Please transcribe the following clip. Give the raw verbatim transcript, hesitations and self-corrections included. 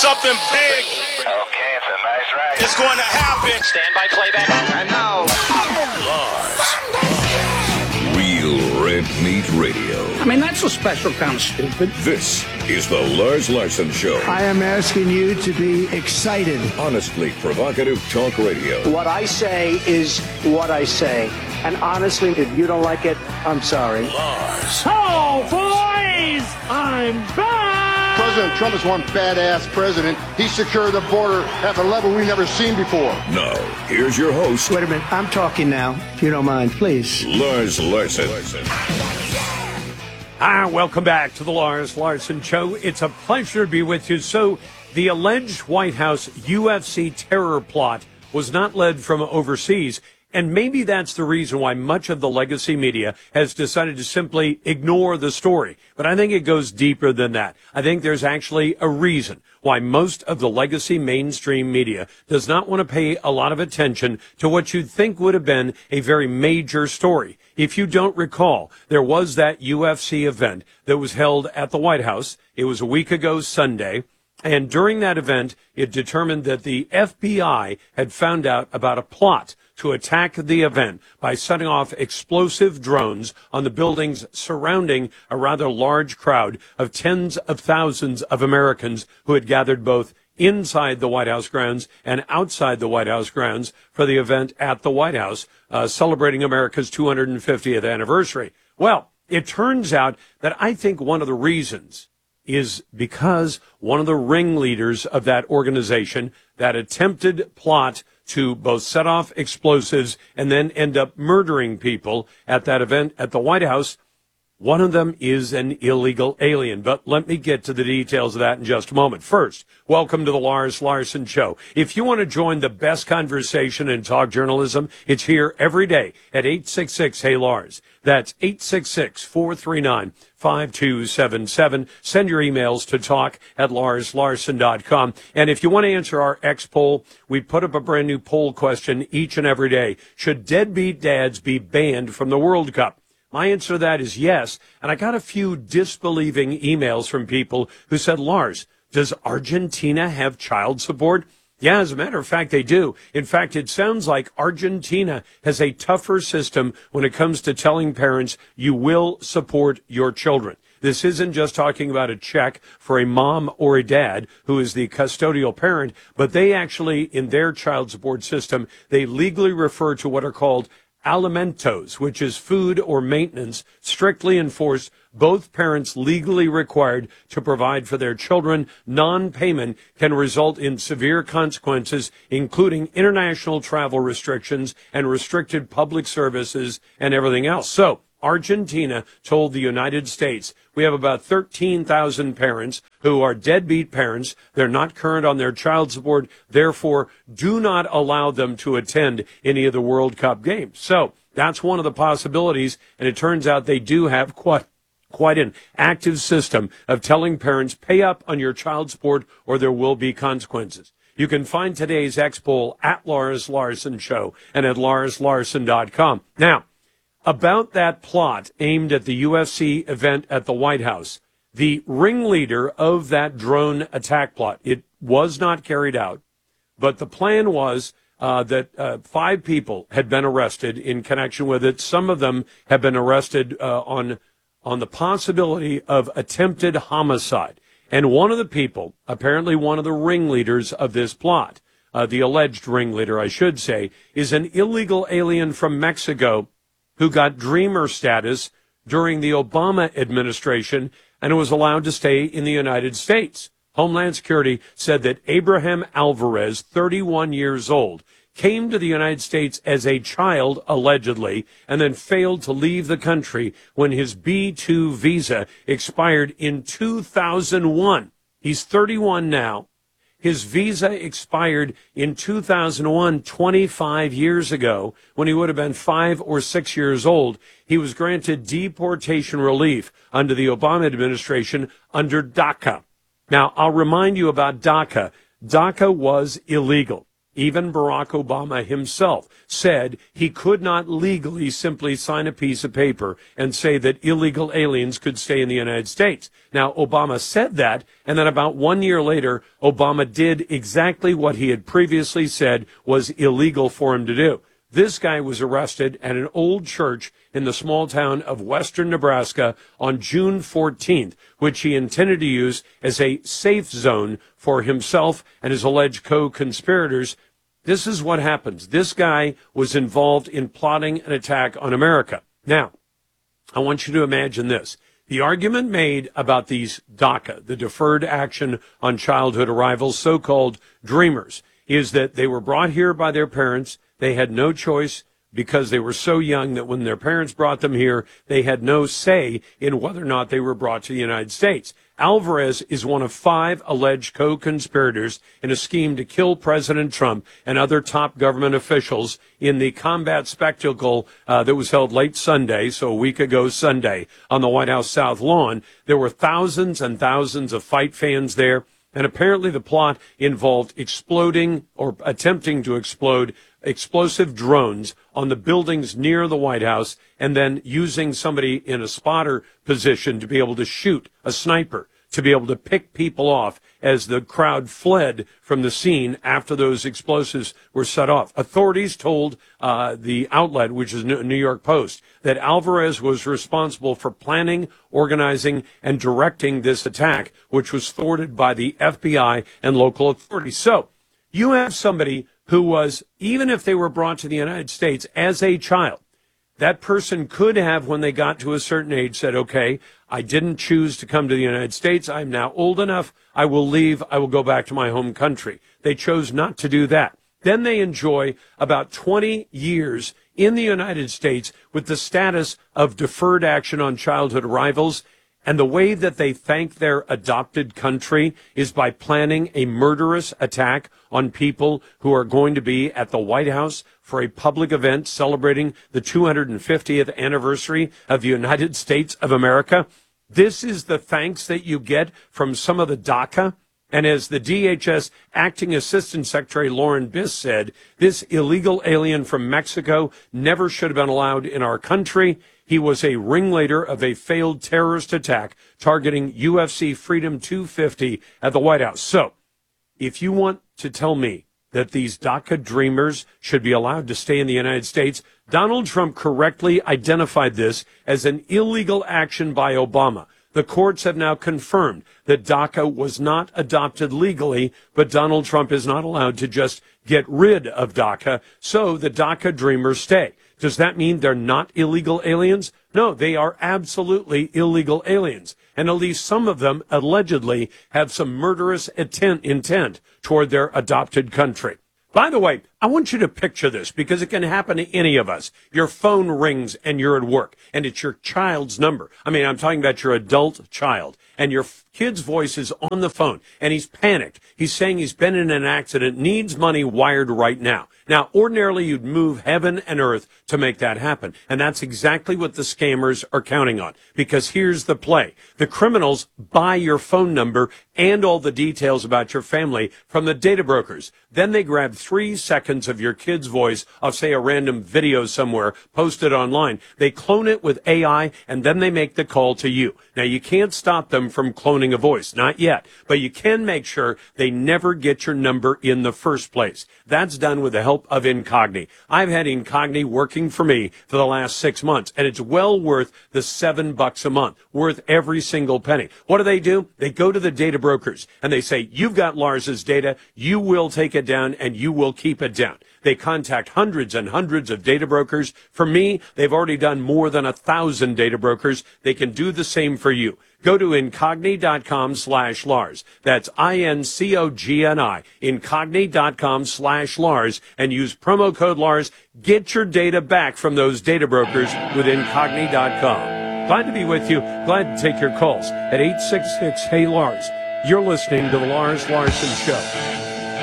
something big. Okay, it's a nice ride. It's going to happen. Stand by playback. And now, Lars. Real Red Meat Radio. I mean, that's a special kind of stupid. This is the Lars Larson Show. I am asking you to be excited. Honestly provocative talk radio. What I say is what I say. And honestly, if you don't like it, I'm sorry. Lars. Oh, boys! I'm back! President Trump is one badass president. He secured the border at a level we've never seen before. Now, here's your host. Wait a minute, I'm talking now, if you don't mind, please. Lars Larson. Ah, welcome back to the Lars Larson Show. It's a pleasure to be with you. So, the alleged White House U F C terror plot was not led from overseas. And maybe that's the reason why much of the legacy media has decided to simply ignore the story. But I think it goes deeper than that. I think there's actually a reason why most of the legacy mainstream media does not want to pay a lot of attention to what you'd think would have been a very major story. If you don't recall, there was that U F C event that was held at the White House. It was a week ago Sunday. And during that event, it determined that the F B I had found out about a plot to attack the event by setting off explosive drones on the buildings surrounding a rather large crowd of tens of thousands of Americans who had gathered both inside the White House grounds and outside the White House grounds for the event at the White House, uh, celebrating America's two hundred fiftieth anniversary. Well, it turns out that I think one of the reasons is because one of the ringleaders of that organization, that attempted plot to both set off explosives and then end up murdering people at that event at the White House, one of them is an illegal alien. But let me get to the details of that in just a moment. First, welcome to the Lars Larson Show. If you want to join the best conversation in talk journalism, it's here every day at eight six six, hey Lars. That's eight six six, four three nine, five two seven seven. Send your emails to talk at lars larson dot com. And if you want to answer our X poll, we put up a brand new poll question each and every day. Should deadbeat dads be banned from the World Cup? My answer to that is yes. And I got a few disbelieving emails from people who said, Lars, does Argentina have child support? Yeah, as a matter of fact, they do. In fact, it sounds like Argentina has a tougher system when it comes to telling parents you will support your children. This isn't just talking about a check for a mom or a dad who is the custodial parent, but they actually, in their child support system, they legally refer to what are called alimentos, which is food or maintenance, strictly enforced, both parents legally required to provide for their children. Non-payment can result in severe consequences, including international travel restrictions and restricted public services and everything else. So Argentina told the United States, we have about thirteen thousand parents who are deadbeat parents. They're not current on their child support. Therefore, do not allow them to attend any of the World Cup games. So that's one of the possibilities. And it turns out they do have quite, quite an active system of telling parents, pay up on your child support or there will be consequences. You can find today's X poll at Lars Larson Show and at lars larson dot com. Now, about that plot aimed at the U F C event at the White House, the ringleader of that drone attack plot, it was not carried out, but the plan was uh, that uh, five people had been arrested in connection with it. Some of them have been arrested uh, on on the possibility of attempted homicide. And one of the people, apparently one of the ringleaders of this plot, uh, the alleged ringleader, I should say, is an illegal alien from Mexico who got dreamer status during the Obama administration and was allowed to stay in the United States. Homeland Security said that Abraham Alvarez, thirty-one years old, came to the United States as a child, allegedly, and then failed to leave the country when his B two visa expired in two thousand one. He's thirty-one now. His visa expired in two thousand one, twenty-five years ago, when he would have been five or six years old. He was granted deportation relief under the Obama administration under DACA. Now, I'll remind you about DACA. DACA was illegal. Even Barack Obama himself said he could not legally simply sign a piece of paper and say that illegal aliens could stay in the United States. Now, Obama said that, and then about one year later, Obama did exactly what he had previously said was illegal for him to do. This guy was arrested at an old church in the small town of western Nebraska on June fourteenth, which he intended to use as a safe zone for himself and his alleged co-conspirators. This is what happens. This guy was involved in plotting an attack on America. Now, I want you to imagine this. The argument made about these DACA, the Deferred Action on Childhood Arrivals, so-called dreamers, is that they were brought here by their parents. They had no choice because they were so young that when their parents brought them here, they had no say in whether or not they were brought to the United States. Alvarez is one of five alleged co-conspirators in a scheme to kill President Trump and other top government officials in the combat spectacle uh, that was held late Sunday, so a week ago Sunday, on the White House South Lawn. There were thousands and thousands of fight fans there, and apparently the plot involved exploding or attempting to explode explosive drones on the buildings near the White House, and then using somebody in a spotter position to be able to shoot, a sniper, to be able to pick people off as the crowd fled from the scene after those explosives were set off. Authorities told uh, the outlet, which is New York Post, that Alvarez was responsible for planning, organizing, and directing this attack, which was thwarted by the F B I and local authorities. So you have somebody who was, even if they were brought to the United States as a child, that person could have, when they got to a certain age, said, okay, I didn't choose to come to the United States. I'm now old enough. I will leave. I will go back to my home country. They chose not to do that. Then they enjoy about twenty years in the United States with the status of deferred action on childhood arrivals. And the way that they thank their adopted country is by planning a murderous attack on people who are going to be at the White House for a public event celebrating the two hundred fiftieth anniversary of the United States of America. This is the thanks that you get from some of the DACA. And as the D H S Acting Assistant Secretary Lauren Biss said, this illegal alien from Mexico never should have been allowed in our country. He was a ringleader of a failed terrorist attack targeting U F C Freedom two fifty at the White House. So, if you want to tell me that these DACA dreamers should be allowed to stay in the United States, Donald Trump correctly identified this as an illegal action by Obama. The courts have now confirmed that DACA was not adopted legally, but Donald Trump is not allowed to just get rid of DACA, so the DACA dreamers stay. Does that mean they're not illegal aliens? No, they are absolutely illegal aliens. And at least some of them allegedly have some murderous intent, intent toward their adopted country. By the way, I want you to picture this because it can happen to any of us. Your phone rings and you're at work and it's your child's number. I mean, I'm talking about your adult child, and your kid's voice is on the phone and he's panicked. He's saying he's been in an accident, needs money wired right now. Now, ordinarily you'd move heaven and earth to make that happen. And that's exactly what the scammers are counting on. Because here's the play. The criminals buy your phone number and all the details about your family from the data brokers. Then they grab three seconds of your kid's voice of, say, a random video somewhere posted online. They clone it with A I, and then they make the call to you. Now, you can't stop them from cloning a voice. Not yet. But you can make sure they never get your number in the first place. That's done with the help of Incogni. I've had Incogni working for me for the last six months, and it's well worth the seven bucks a month, worth every single penny. What do they do? They go to the data brokers, and they say, you've got Lars's data, you will take it down, and you will keep it down. They contact hundreds and hundreds of data brokers. For me, they've already done more than a thousand data brokers. They can do the same for you. Go to Incogni.com slash Lars. That's I N C O G N I. Incogni.com slash Lars. And use promo code Lars. Get your data back from those data brokers with Incogni dot com. Glad to be with you. Glad to take your calls at eight six six, hey Lars. You're listening to the Lars Larson Show.